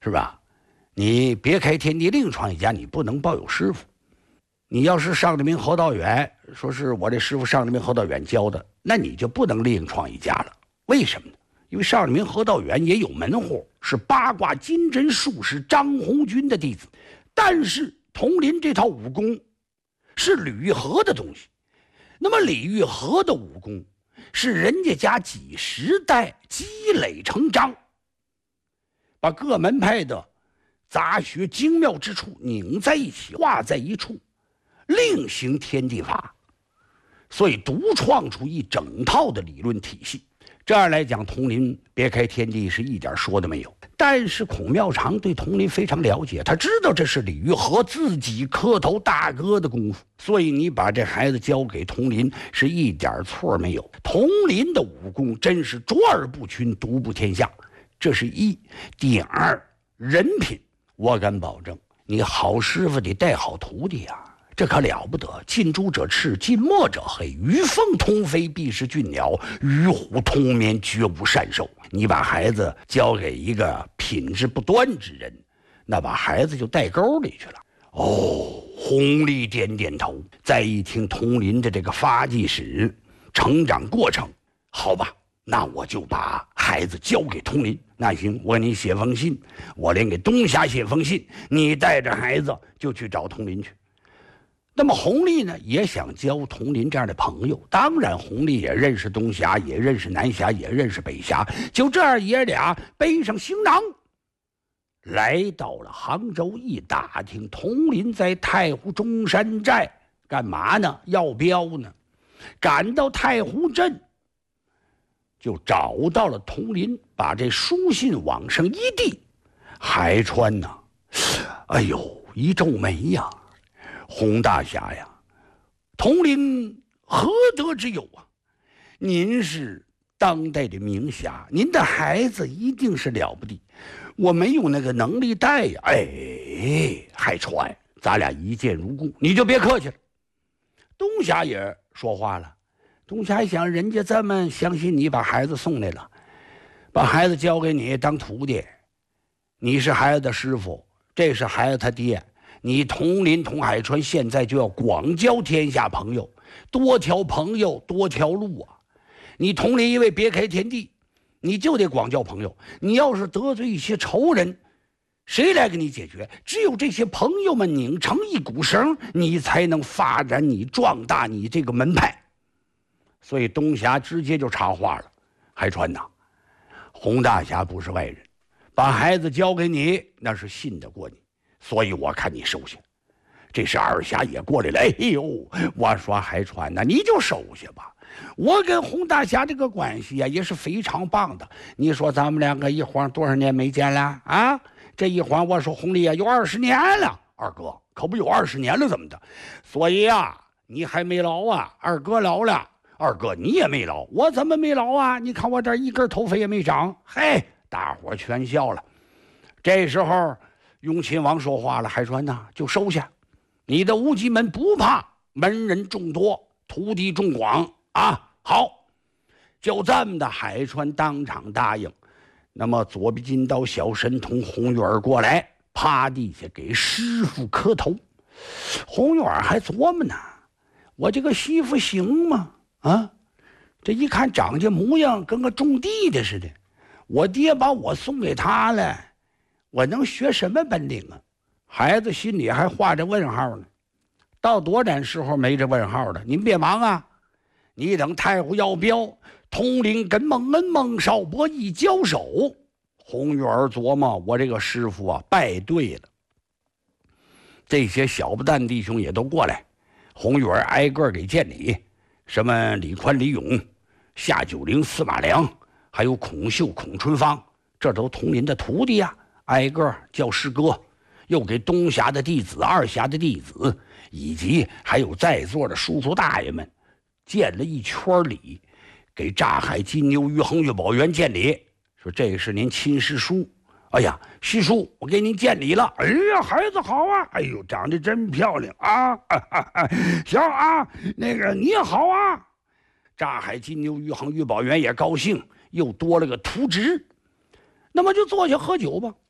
是吧？你别开天地另创一家，你不能抱有师傅。你要是上的名侯道远，说是我这师傅上的名侯道远教的，那你就不能另创一家了。为什么呢？因为上的名侯道远也有门户，是八卦金针术士张红军的弟子，但是佟林这套武功是李玉和的东西。那么李玉和的武功是人家几十代积累成章，把各门派的杂学精妙之处拧在一起，化在一处，另行天地法，所以独创出一整套的理论体系。这样来讲，佟林别开天地是一点说的没有。但是孔妙长对佟林非常了解，他知道这是李玉和自己磕头大哥的功夫，所以你把这孩子交给佟林是一点错没有。佟林的武功真是卓尔不群，独步天下，这是一。第二，人品，我敢保证，你好师傅得带好徒弟啊，这可了不得。近朱者赤，近墨者黑，鱼凤同飞必是俊鸟，鱼虎同眠绝无善兽。你把孩子交给一个品质不端之人，那把孩子就带沟里去了。哦，弘历点点头，再一听佟林的这个发迹史、成长过程，好吧，那我就把孩子交给佟林。那行，我给你写封信，我连给东霞写封信，你带着孩子就去找佟林去。那么弘历呢，也想交佟林这样的朋友。当然弘历也认识东霞，也认识南霞，也认识北霞。就这样，爷俩背上行囊来到了杭州。一打听，佟林在太湖中山寨干嘛呢？要镖呢。赶到太湖镇，就找到了佟林，把这书信往上一递。海川呐，哎呦，一皱眉呀，洪大侠呀，佟林何德之有啊？您是当代的名侠，您的孩子一定是了不得，我没有那个能力带呀。哎，海川，咱俩一见如故，你就别客气了。东霞也说话了，东霞一想，人家这么相信你，把孩子送来了，把孩子交给你当徒弟，你是孩子的师傅，这是孩子他爹。你佟林佟海川现在就要广交天下朋友，多条朋友多条路啊！你佟林因为别开天地，你就得广交朋友。你要是得罪一些仇人，谁来给你解决？只有这些朋友们拧成一股绳，你才能发展你壮大你这个门派。所以东霞直接就插话了：海川呐，洪大侠不是外人，把孩子交给你，那是信得过你。所以我看你收下。这时二侠也过来了，哎呦，我说海川呐，你就收下吧。我跟洪大侠这个关系呀，也是非常棒的。你说咱们两个一晃多少年没见了啊？这一晃我说弘历啊，有20年了。二哥可不有20年了，怎么的？所以啊，你还没老啊，二哥老了。二哥你也没老，我怎么没老啊？你看我这一根头发也没长。嘿，大伙全笑了。这时候雍亲王说话了：海川呐，就收下，你的无极门不怕门人众多，徒弟众广啊。好，就这么的，海川当场答应。那么左臂金刀小神童洪玉儿过来，趴地下给师傅磕头。洪玉儿还琢磨呢，我这个媳妇行吗？啊，这一看长家模样跟个种地的似的，我爹把我送给他了，我能学什么本领啊？孩子心里还画着问号呢。到多点时候没这问号的？您别忙啊，你等太湖要镖，佟林跟蒙恩蒙少伯一交手，洪玉儿琢磨，我这个师傅啊败对了。这些小不蛋弟兄也都过来，洪玉儿挨个给见礼，什么李宽、李勇、夏九龄、司马良，还有孔秀、孔春芳，这都佟林的徒弟啊，挨个叫师哥。又给东侠的弟子、二侠的弟子，以及还有在座的叔叔大爷们见了一圈礼，给炸海金牛玉衡玉宝元见礼，说这是您亲师叔。哎呀，师叔，我给您见礼了。哎呀，孩子好啊！哎呦，长得真漂亮啊！行啊，那个你好啊！炸海金牛玉衡玉宝元也高兴，又多了个徒侄。那么就坐下喝酒吧。